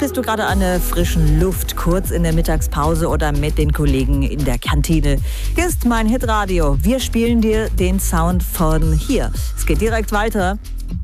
bist du gerade an der frischen Luft, kurz in der Mittagspause oder mit den Kollegen in der Kantine. Hier ist mein Hitradio. Wir spielen dir den Sound von hier. Es geht direkt weiter